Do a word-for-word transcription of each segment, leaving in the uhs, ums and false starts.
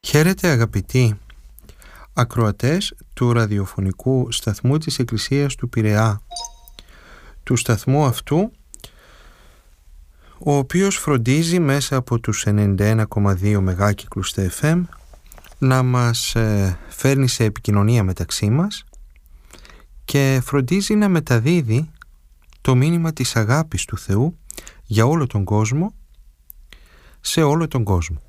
Χαίρετε αγαπητοί ακροατές του ραδιοφωνικού σταθμού της Εκκλησίας του Πειραιά, του σταθμού αυτού ο οποίος φροντίζει μέσα από τους ενενήντα ένα κόμμα δύο μεγάκυκλους στα εφ εμ να μας ε, φέρνει σε επικοινωνία μεταξύ μας και φροντίζει να μεταδίδει το μήνυμα της αγάπης του Θεού για όλο τον κόσμο, σε όλο τον κόσμο.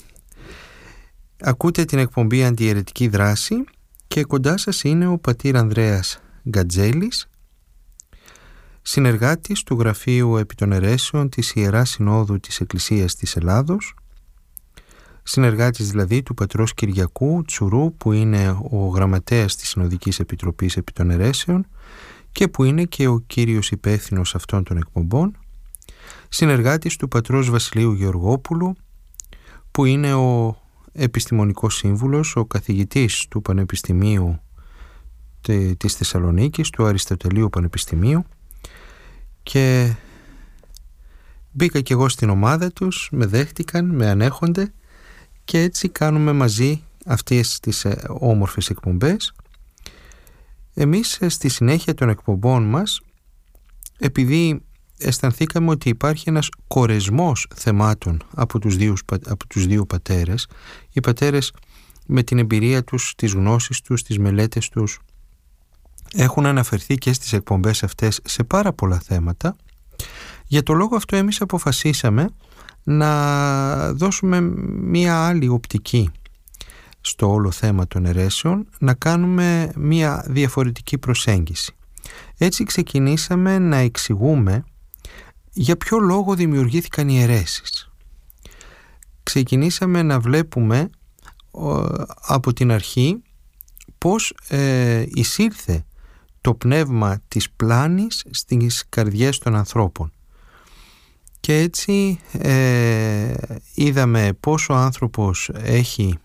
Ακούτε την εκπομπή Αντιαιρετική Δράση και κοντά σας είναι ο πατήρ Ανδρέας Γκατζέλης, συνεργάτης του Γραφείου επί των Αιρέσεων της Ιεράς Συνόδου της Εκκλησίας της Ελλάδος, συνεργάτης δηλαδή του πατρός Κυριακού Τσουρού, που είναι ο γραμματέας της Συνοδικής Επιτροπής επί των Αιρέσεων και που είναι και ο κύριος υπεύθυνος αυτών των εκπομπών, συνεργάτης του πατρός Βασιλείου Γεωργόπουλου, που είναι ο επιστημονικός σύμβουλος, ο καθηγητής του Πανεπιστημίου της Θεσσαλονίκης, του Αριστοτελείου Πανεπιστημίου, και μπήκα κι εγώ στην ομάδα τους, με δέχτηκαν, με ανέχονται και έτσι κάνουμε μαζί αυτές τις όμορφες εκπομπές. Εμείς στη συνέχεια των εκπομπών μας, επειδή αισθανθήκαμε ότι υπάρχει ένας κορεσμός θεμάτων από τους δύο, από τους δύο πατέρες, οι πατέρες με την εμπειρία τους, τις γνώσεις τους, τις μελέτες τους έχουν αναφερθεί και στις εκπομπές αυτές σε πάρα πολλά θέματα. Για το λόγο αυτό εμείς αποφασίσαμε να δώσουμε μία άλλη οπτική στο όλο θέμα των αιρέσεων, να κάνουμε μία διαφορετική προσέγγιση. Έτσι ξεκινήσαμε να εξηγούμε για ποιο λόγο δημιουργήθηκαν οι αιρέσεις. Ξεκινήσαμε να βλέπουμε από την αρχή πώς ε, εισήλθε το πνεύμα της πλάνης στις καρδιές των ανθρώπων. Και έτσι ε, είδαμε πώς ο άνθρωπος έχει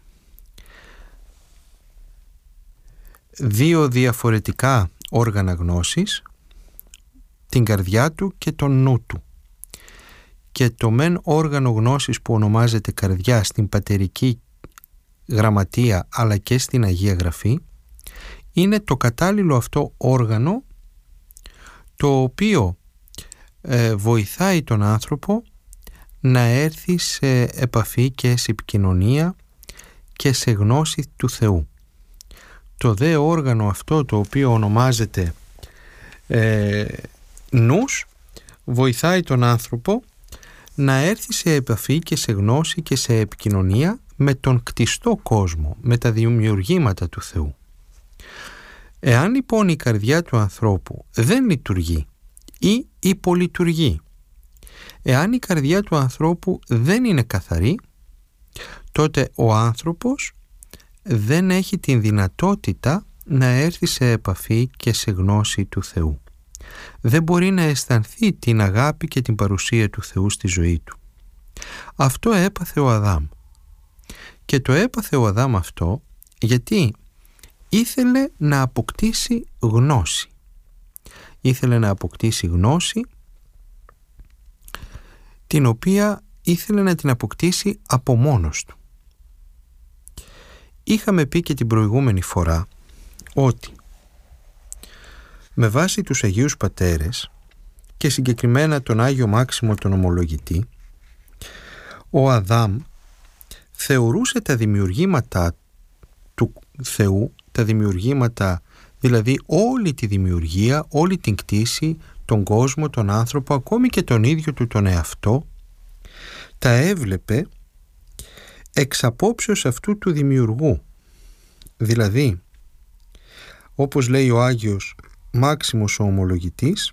δύο διαφορετικά όργανα γνώσης, την καρδιά του και τον νου του. Και το μεν όργανο γνώσης που ονομάζεται καρδιά στην πατερική γραμματεία αλλά και στην Αγία Γραφή είναι το κατάλληλο αυτό όργανο, το οποίο ε, βοηθάει τον άνθρωπο να έρθει σε επαφή και σε επικοινωνία και σε γνώση του Θεού. Το δε όργανο αυτό, το οποίο ονομάζεται ε, νους, βοηθάει τον άνθρωπο να έρθει σε επαφή και σε γνώση και σε επικοινωνία με τον κτιστό κόσμο, με τα δημιουργήματα του Θεού. Εάν λοιπόν η καρδιά του ανθρώπου δεν λειτουργεί ή υπολειτουργεί, εάν η καρδιά του ανθρώπου δεν είναι καθαρή, τότε ο άνθρωπος δεν έχει την δυνατότητα να έρθει σε επαφή και σε γνώση του Θεού. Δεν μπορεί να αισθανθεί την αγάπη και την παρουσία του Θεού στη ζωή του. Αυτό έπαθε ο Αδάμ. Και το έπαθε ο Αδάμ αυτό γιατί ήθελε να αποκτήσει γνώση. Ήθελε να αποκτήσει γνώση, την οποία ήθελε να την αποκτήσει από μόνος του. Είχαμε πει και την προηγούμενη φορά ότι με βάση τους Αγίους Πατέρες και συγκεκριμένα τον Άγιο Μάξιμο τον Ομολογητή, ο Αδάμ θεωρούσε τα δημιουργήματα του Θεού, τα δημιουργήματα, δηλαδή όλη τη δημιουργία, όλη την κτήση, τον κόσμο, τον άνθρωπο, ακόμη και τον ίδιο του τον εαυτό, τα έβλεπε εξ απόψεως αυτού του δημιουργού. Δηλαδή, όπως λέει ο Άγιος Μάξιμος ο Ομολογητής,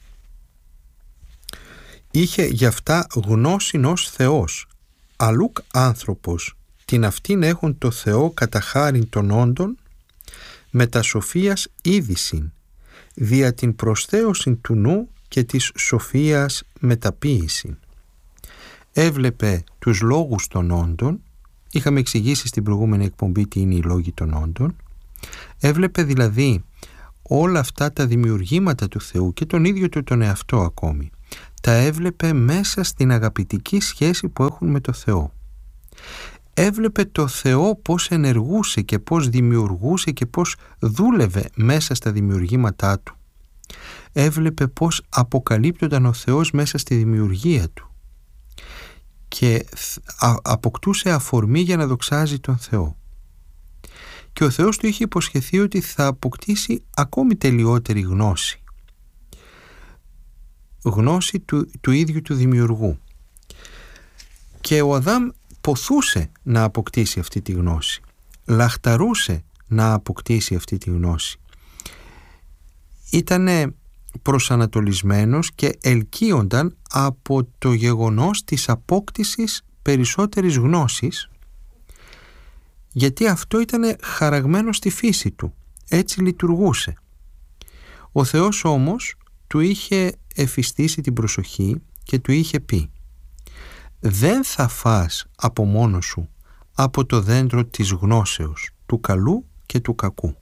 είχε γι' αυτά γνώσιν ως Θεός, αλλούκ άνθρωπος, την αυτήν έχουν το Θεό κατά χάριν των όντων, με τα σοφίας είδησιν, δια την προσθέωσιν του νου και της σοφίας μεταποίησιν. Έβλεπε τους λόγους των όντων, είχαμε εξηγήσει στην προηγούμενη εκπομπή τι είναι οι λόγοι των όντων, έβλεπε δηλαδή όλα αυτά τα δημιουργήματα του Θεού και τον ίδιο του τον εαυτό ακόμη, τα έβλεπε μέσα στην αγαπητική σχέση που έχουν με το Θεό. έβλεπε το Θεό πώς ενεργούσε και πώς δημιουργούσε και πώς δούλευε μέσα στα δημιουργήματά του. Έβλεπε πώς αποκαλύπτονταν ο Θεός μέσα στη δημιουργία του και αποκτούσε αφορμή για να δοξάζει τον Θεό. Και ο Θεός του είχε υποσχεθεί ότι θα αποκτήσει ακόμη τελειότερη γνώση. Γνώση του, του ίδιου του δημιουργού. Και ο Αδάμ ποθούσε να αποκτήσει αυτή τη γνώση. Λαχταρούσε να αποκτήσει αυτή τη γνώση. Ήτανε προσανατολισμένος και ελκύονταν από το γεγονός της απόκτησης περισσότερης γνώσης, γιατί αυτό ήταν χαραγμένο στη φύση του, έτσι λειτουργούσε. Ο Θεός όμως του είχε εφιστήσει την προσοχή και του είχε πει: δεν θα φας από μόνος σου από το δέντρο της γνώσεως του καλού και του κακού.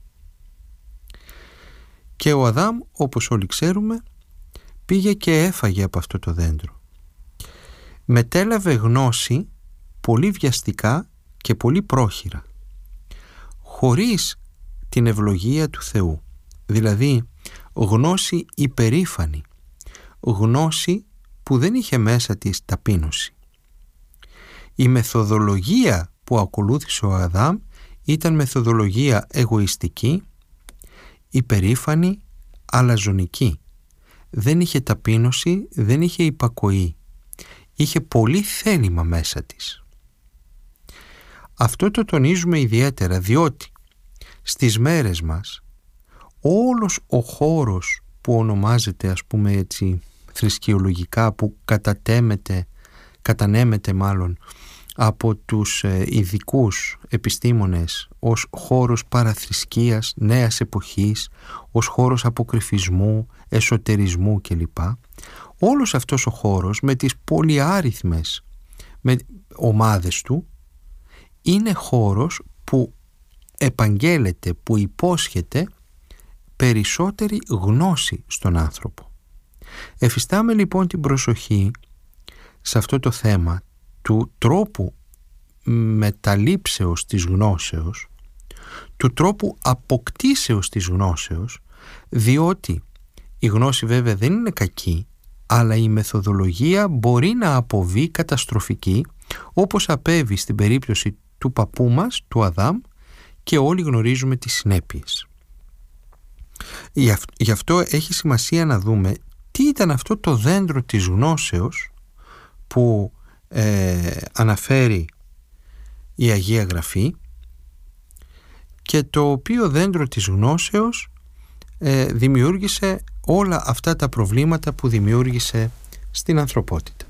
Και ο Αδάμ, όπως όλοι ξέρουμε, πήγε και έφαγε από αυτό το δέντρο. Μετέλαβε γνώση πολύ βιαστικά και πολύ πρόχειρα, χωρίς την ευλογία του Θεού, δηλαδή γνώση υπερήφανη, γνώση που δεν είχε μέσα της ταπείνωση. Η μεθοδολογία που ακολούθησε ο Αδάμ ήταν μεθοδολογία εγωιστική, υπερήφανη, αλαζονική. Δεν είχε ταπείνωση, δεν είχε υπακοή. Είχε πολύ θέλημα μέσα της. Αυτό το τονίζουμε ιδιαίτερα διότι στις μέρες μας όλος ο χώρος που ονομάζεται, ας πούμε έτσι θρησκεολογικά, που κατατέμεται, κατανέμεται μάλλον από τους ειδικούς επιστήμονες ως χώρος παραθρησκείας, νέας εποχής, ως χώρος αποκρυφισμού, εσωτερισμού κλπ. Όλος αυτός ο χώρος με τις πολυάριθμες με ομάδες του είναι χώρος που επαγγέλλεται, που υπόσχεται περισσότερη γνώση στον άνθρωπο. Εφιστάμε λοιπόν την προσοχή σε αυτό το θέμα του τρόπου μεταλήψεως της γνώσεως, του τρόπου αποκτήσεως της γνώσεως, διότι η γνώση βέβαια δεν είναι κακή, αλλά η μεθοδολογία μπορεί να αποβεί καταστροφική, όπως απέβη στην περίπτωση του παππού μας, του Αδάμ, και όλοι γνωρίζουμε τις συνέπειες. Γι' αυτό έχει σημασία να δούμε τι ήταν αυτό το δέντρο της γνώσεως που ε, αναφέρει η Αγία Γραφή και το οποίο δέντρο της γνώσεως ε, δημιούργησε όλα αυτά τα προβλήματα που δημιούργησε στην ανθρωπότητα.